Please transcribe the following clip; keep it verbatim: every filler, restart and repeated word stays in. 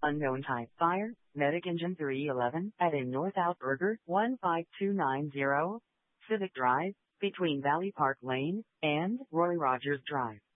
Unknown type fire, Medic Engine three eleven, at in North Outburger, one five two nine zero, Civic Drive, between Valley Park Lane and Roy Rogers Drive.